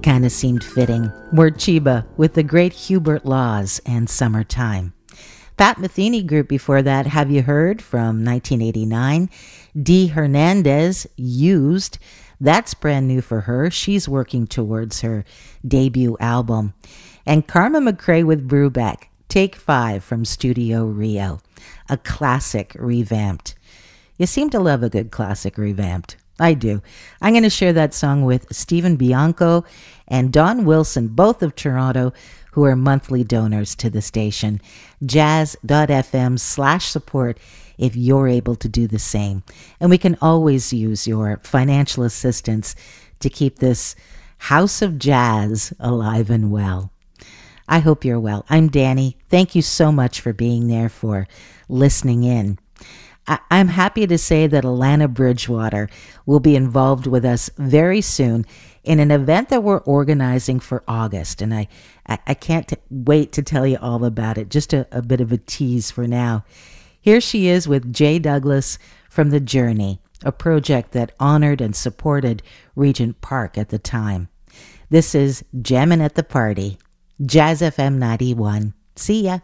Kinda seemed fitting. We're Chiba with the great Hubert Laws and Summertime. Pat Metheny Group before that, Have You Heard, from 1989. Dee Hernandez, Used. That's brand new for her. She's working towards her debut album. And Karma McRae with Brubeck, Take 5 from Studio Rio. A classic revamped. You seem to love a good classic revamped. I do. I'm going to share that song with Stephen Bianco and Don Wilson, both of Toronto, who are monthly donors to the station. jazz.fm/support if you're able to do the same. And we can always use your financial assistance to keep this house of jazz alive and well. I hope you're well. I'm Danny. Thank you so much for being there, for listening in. I'm happy to say that Alana Bridgewater will be involved with us very soon in an event that we're organizing for August. And I can't wait to tell you all about it. Just a bit of a tease for now. Here she is with Jay Douglas from The Journey, a project that honored and supported Regent Park at the time. This is Jammin' at the Party, Jazz FM 91. See ya.